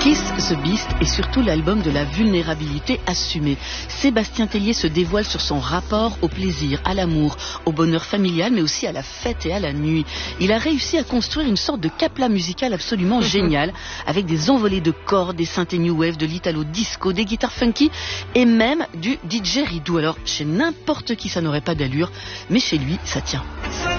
Kiss the Beast est surtout l'album de la vulnérabilité assumée. Sébastien Tellier se dévoile sur son rapport au plaisir, à l'amour, au bonheur familial, mais aussi à la fête et à la nuit. Il a réussi à construire une sorte de capla musical absolument génial, avec des envolées de cordes, des synthés new wave, de l'italo disco, des guitares funky et même du DJ Ridou. Alors, chez n'importe qui, ça n'aurait pas d'allure, mais chez lui, ça tient.